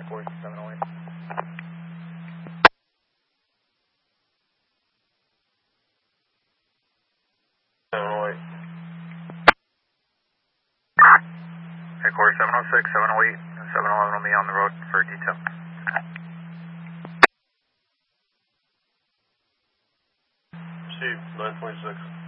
Corey 708. Hey, Corey 706, 708, and 711 will be on the road for detail. Steve, 926.